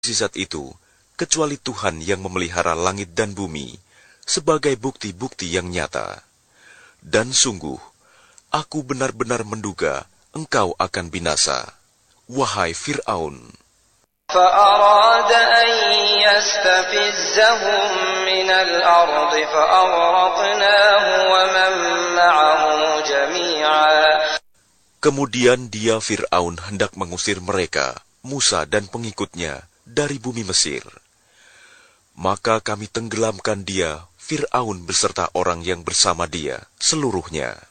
mukjizat itu, kecuali Tuhan yang memelihara langit dan bumi, sebagai bukti-bukti yang nyata. Dan sungguh, aku benar-benar menduga engkau akan binasa, wahai Fir'aun. فأراد أن يستفزهم من الأرض فأغرقناه ومن معه جميعا. Kemudian dia Fir'aun hendak mengusir mereka, Musa dan pengikutnya, dari bumi Mesir. Maka kami tenggelamkan dia, Fir'aun beserta orang yang bersama dia, seluruhnya.